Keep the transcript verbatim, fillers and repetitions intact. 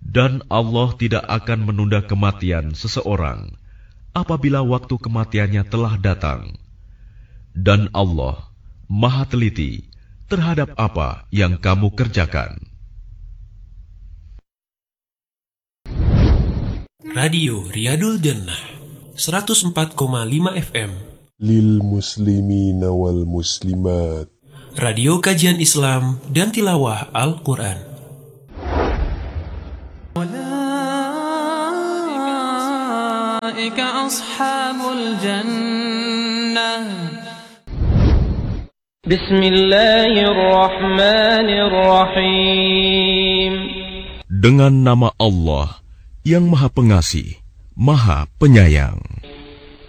Dan Allah tidak akan menunda kematian seseorang apabila waktu kematiannya telah datang. Dan Allah Maha teliti terhadap apa yang kamu kerjakan. Radio Riyadul Jannah seratus empat koma lima F M Lil muslimina wal muslimat. Radio kajian Islam dan tilawah Al-Quran. Ulaika ashabul jannah. Bismillahirrahmanirrahim. Dengan nama Allah yang Maha Pengasih, Maha Penyayang.